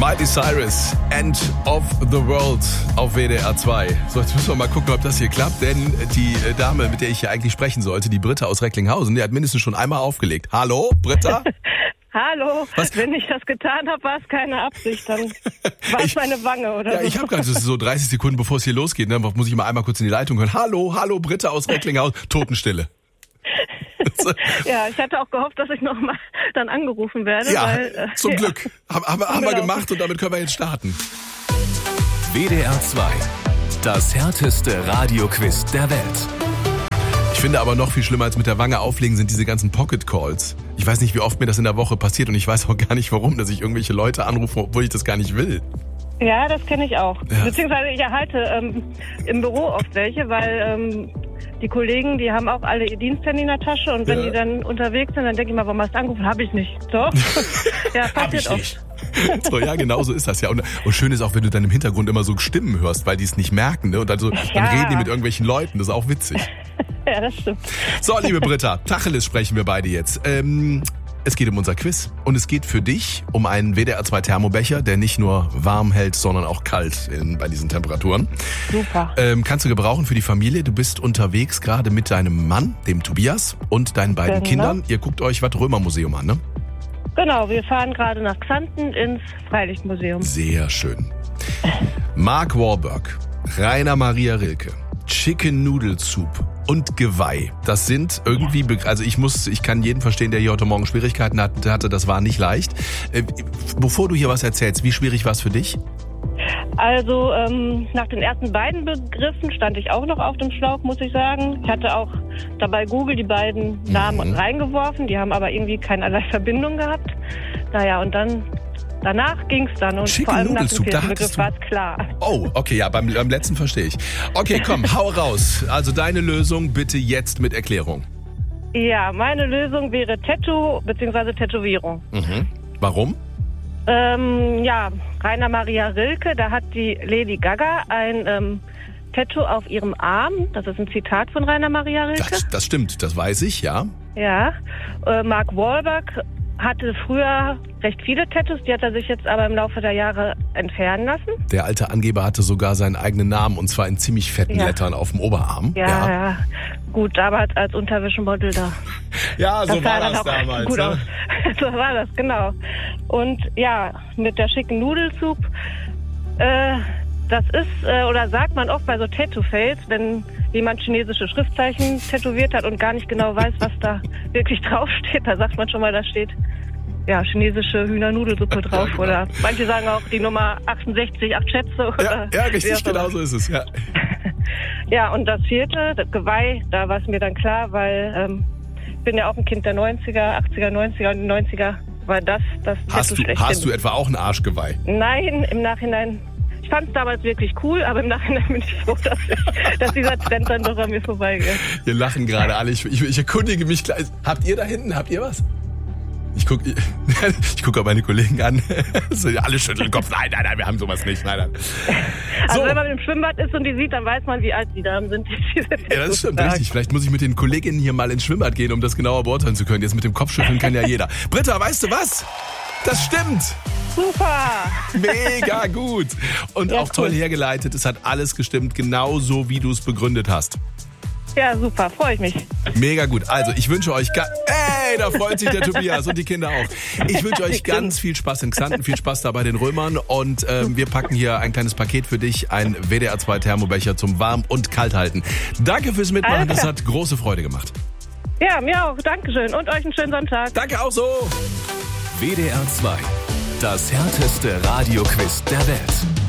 Miley Cyrus, End of the World auf WDR 2. So, jetzt müssen wir mal gucken, ob das hier klappt, denn die Dame, mit der ich hier eigentlich sprechen sollte, die Britta aus Recklinghausen, die hat mindestens schon einmal aufgelegt. Hallo, Britta? Hallo, wenn ich das getan habe, war es keine Absicht, dann war es meine Wange oder so. Ja, ich habe gerade so 30 Sekunden, bevor es hier losgeht, ne, muss ich mal einmal kurz in die Leitung hören. Hallo, Britta aus Recklinghausen, Totenstille. Ja, ich hatte auch gehofft, dass ich nochmal dann angerufen werde. Ja, weil, zum Glück. Haben wir gemacht und damit können wir jetzt starten. WDR 2, das härteste Radioquiz der Welt. Ich finde aber noch viel schlimmer als mit der Wange auflegen sind diese ganzen Pocket Calls. Ich weiß nicht, wie oft mir das in der Woche passiert und ich weiß auch gar nicht warum, dass ich irgendwelche Leute anrufe, obwohl ich das gar nicht will. Ja, das kenne ich auch. Ja. Beziehungsweise ich erhalte im Büro oft welche, weil die Kollegen, die haben auch alle ihr Diensthandy in der Tasche und wenn die dann unterwegs sind, dann denke ich mal, warum hast du angerufen? Habe ich nicht. Doch. Ja, passiert oft. So, ja, genau so ist das ja. Und schön ist auch, wenn du dann im Hintergrund immer so Stimmen hörst, weil die es nicht merken, ne? Und dann dann reden die mit irgendwelchen Leuten. Das ist auch witzig. Ja, das stimmt. So, liebe Britta, Tacheles sprechen wir beide jetzt. Es geht um unser Quiz und es geht für dich um einen WDR 2 Thermobecher, der nicht nur warm hält, sondern auch kalt bei diesen Temperaturen. Super. Kannst du gebrauchen für die Familie. Du bist unterwegs gerade mit deinem Mann, dem Tobias, und deinen beiden Kindern. Ihr guckt euch was Römermuseum an, ne? Genau, wir fahren gerade nach Xanten ins Freilichtmuseum. Sehr schön. Mark Wahlberg, Rainer Maria Rilke, Chicken Noodle Soup und Geweih. Das sind irgendwie, also ich kann jeden verstehen, der hier heute Morgen Schwierigkeiten hatte, das war nicht leicht. Bevor du hier was erzählst, wie schwierig war es für dich? Also nach den ersten beiden Begriffen stand ich auch noch auf dem Schlauch, muss ich sagen. Ich hatte auch dabei Google die beiden Namen reingeworfen, die haben aber irgendwie keinerlei Verbindung gehabt. Naja, und dann danach ging's dann und vor allem nach dem vierten Begriff war es klar. Oh, okay, ja, beim letzten verstehe ich. Okay, komm, hau raus. Also deine Lösung bitte jetzt mit Erklärung. Ja, meine Lösung wäre Tattoo bzw. Tätowierung. Warum? Rainer Maria Rilke, da hat die Lady Gaga ein Tattoo auf ihrem Arm. Das ist ein Zitat von Rainer Maria Rilke. Das stimmt, das weiß ich, ja. Ja, Mark Wahlberg hatte früher recht viele Tattoos, die hat er sich jetzt aber im Laufe der Jahre entfernen lassen. Der alte Angeber hatte sogar seinen eigenen Namen und zwar in ziemlich fetten Lettern auf dem Oberarm. Ja. Gut, damals als Unterwäschemodel da. Ja, so war das damals. Gut aus. So war das, genau. Und ja, mit der schicken Nudelsoup, das ist, oder sagt man oft bei so Tattoo-Fails, wenn jemand chinesische Schriftzeichen tätowiert hat und gar nicht genau weiß, was da wirklich draufsteht, da sagt man schon mal, da steht chinesische Hühnernudelsuppe drauf. Genau. Oder manche sagen auch die Nummer 68, 8 Schätze. Oder ja, richtig, genau so ist es, ja. Ja, und das vierte, das Geweih, da war es mir dann klar, weil ich bin ja auch ein Kind der 90er, 80er, 90er und 90er war das Hast du etwa auch ein Arschgeweih? Nein, im Nachhinein. Ich fand es damals wirklich cool, aber im Nachhinein bin ich froh, dass dieser Trend dann doch an mir vorbeigeht. Wir lachen gerade alle. Ich erkundige mich gleich. Habt ihr da hinten, was? Ich guck auch meine Kollegen an. Alle schütteln den Kopf. Nein, wir haben sowas nicht. Nein. Also wenn man im Schwimmbad ist und die sieht, dann weiß man, wie alt die Damen sind. Ja, das stimmt, richtig. Vielleicht muss ich mit den Kolleginnen hier mal ins Schwimmbad gehen, um das genauer beurteilen zu können. Jetzt mit dem Kopfschütteln kann ja jeder. Britta, weißt du was? Das stimmt. Super. Mega gut. Und Ja, auch toll hergeleitet. Es hat alles gestimmt, genau so, wie du es begründet hast. Ja, super. Freue ich mich. Mega gut. Also, ich wünsche euch da freut sich der Tobias und die Kinder auch. Ich wünsche euch ganz viel Spaß in Xanten, viel Spaß da bei den Römern und wir packen hier ein kleines Paket für dich, ein WDR 2 Thermobecher zum Warm- und Kalthalten. Danke fürs Mitmachen, das hat große Freude gemacht. Ja, mir auch. Dankeschön und euch einen schönen Sonntag. Danke auch so. WDR 2, das härteste Radioquiz der Welt.